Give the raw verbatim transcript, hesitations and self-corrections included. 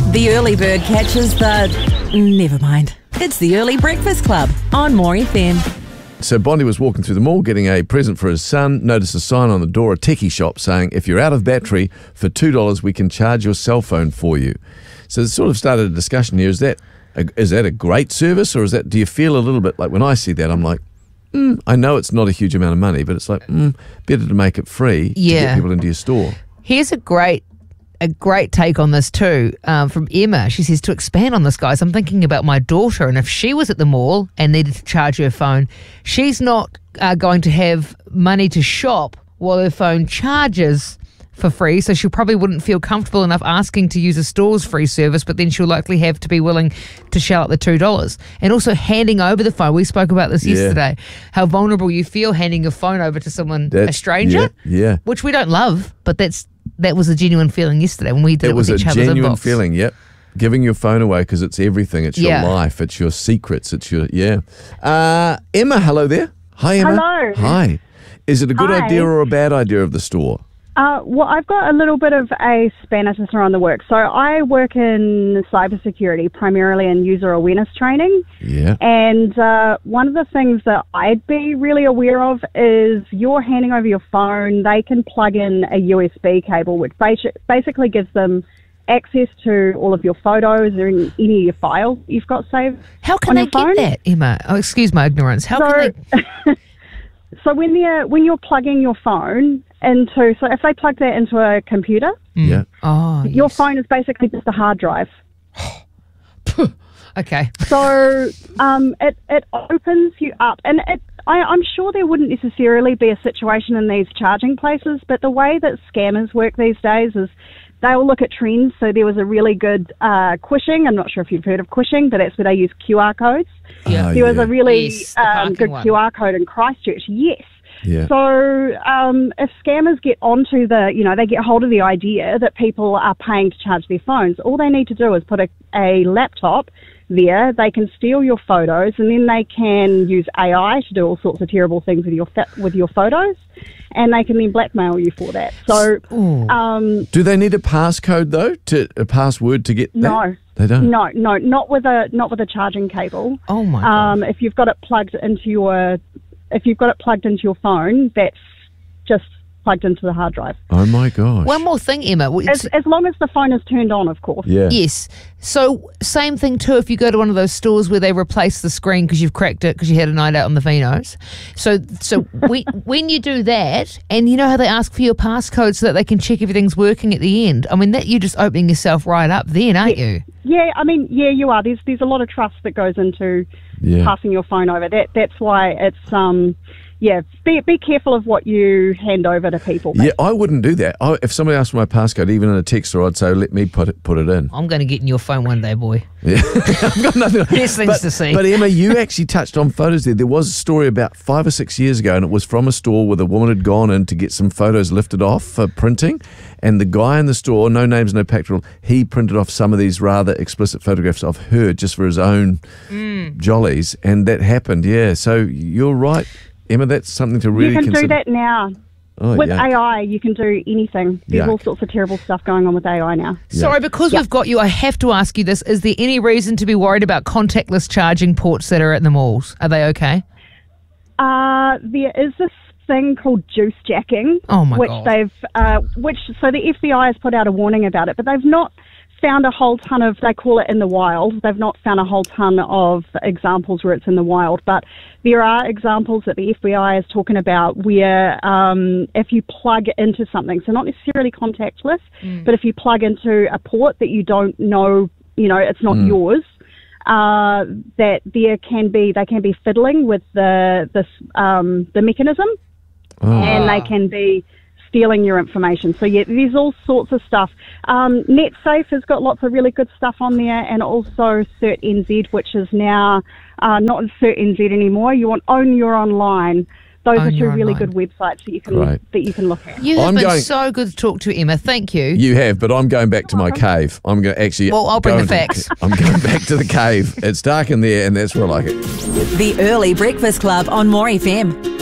The early bird catches the... Never mind. It's the Early Breakfast Club on More F M. So Bondi was walking through the mall getting a present for his son, noticed a sign on the door, a techie shop, saying, if you're out of battery, for two dollars we can charge your cell phone for you. So it sort of started a discussion here. Is that a, is that a great service, or is that, do you feel a little bit like, when I see that, I'm like, mm, I know it's not a huge amount of money, but it's like, mm, better to make it free Yeah. to get people into your store. Here's a great a great take on this too, um, from Emma. She says, to expand on this, guys, I'm thinking about my daughter, and if she was at the mall and needed to charge her phone, she's not uh, going to have money to shop while her phone charges for free, so she probably wouldn't feel comfortable enough asking to use a store's free service, but then she'll likely have to be willing to shell out the two dollars. And also handing over the phone. We spoke about this Yeah. yesterday, how vulnerable you feel handing your phone over to someone, a That's- stranger, yeah, yeah. which we don't love, but that's that was a genuine feeling yesterday when we did it, It was with a each other's genuine inbox. feeling, yep. Giving your phone away because it's everything. It's Yeah. your life. It's your secrets. It's your, yeah. Uh, Emma, hello there. Hi, Emma. Hello. Hi. Is it a good Hi. idea or a bad idea of the store? Uh, well, I've got a little bit of a spanner to throw on the work. So I work in cybersecurity, primarily in user awareness training. Yeah. And uh, one of the things that I'd be really aware of is you're handing over your phone. They can plug in a U S B cable, which basi- basically gives them access to all of your photos or any, any of your files you've got saved. How can on they your phone. get that, Emma? Oh, excuse my ignorance. How So, can they? so when they're when you're plugging your phone into, so if they plug that into a computer, Yeah. Oh, your yes. phone is basically just a hard drive. Okay. So um, it it opens you up, and it, I, I'm sure there wouldn't necessarily be a situation in these charging places, but the way that scammers work these days is they will look at trends. So there was a really good uh, Quishing. I'm not sure if you've heard of Quishing, but that's where they use Q R codes. Yeah. Oh, There was yeah. a really Yes, the um, parking good one. Q R code in Christchurch. Yes. Yeah. So um, if scammers get onto the, you know, they get hold of the idea that people are paying to charge their phones, all they need to do is put a, a laptop there. They can steal your photos, and then they can use A I to do all sorts of terrible things with your fa- with your photos, and they can then blackmail you for that. So um, Do they need a passcode though, to a password to get that? no. They don't. No, no, not with a not with a charging cable. Oh my God. Um, if you've got it plugged into your, if you've got it plugged into your phone, that's just plugged into the hard drive. Oh my gosh. One more thing, Emma. As, as long as the phone is turned on, of course. yeah. Yes. So same thing too if you go to one of those stores where they replace the screen because you've cracked it because you had a night out on the Vinos. So so we, when you do that, and you know how they ask for your passcode so that they can check everything's working at the end. I mean, that you're just opening yourself right up then, aren't you? Yeah, I mean, yeah, you are. There's there's a lot of trust that goes into Yeah. passing your phone over. That that's why it's um. Yeah, be be careful of what you hand over to people. Yeah, I wouldn't do that. I, if somebody asked for my passcode, even in a text, or I'd say, let me put it put it in. I'm going to get in your phone one day, boy. Yeah. I've got nothing. There's things but, to see. But Emma, you actually touched on photos there. There was a story about five or six years ago, and it was from a store where the woman had gone in to get some photos lifted off for printing, and the guy in the store, no names, no pactoral, he printed off some of these rather explicit photographs of her just for his own Mm. jollies, and that happened. Yeah, so you're right, Emma. That's something to really you can consider. do that now. Oh, With yeah. A I, you can do anything. There's Yuck. all sorts of terrible stuff going on with A I now. Sorry, because we've got you, I have to ask you this. Is there any reason to be worried about contactless charging ports that are at the malls? Are they okay? Uh, there is this thing called juice jacking, Oh, my which God. they've, uh, which so the F B I has put out a warning about it, but they've not found a whole ton of. They call it in the wild. They've not found a whole ton of examples where it's in the wild, but there are examples that the F B I is talking about where um, if you plug into something, so not necessarily contactless, but if you plug into a port that you don't know, you know, it's not yours. Uh, that there can be they can be fiddling with the this um, the mechanism, Oh. and they can be stealing your information. So yeah, there's all sorts of stuff. Um, NetSafe has got lots of really good stuff on there, and also CertNZ, which is now uh, not CertNZ anymore. You want Own Your Online. Those Own are two Your really Online. good websites that you can Great. that you can look at. You have I'm been going- so good to talk to, Emma. Thank you. You have, but I'm going back to my cave. I'm going to actually. Well, I'll bring go the into- facts. I'm going back to the cave. It's dark in there, and that's where I like it. The Early Breakfast Club on More F M.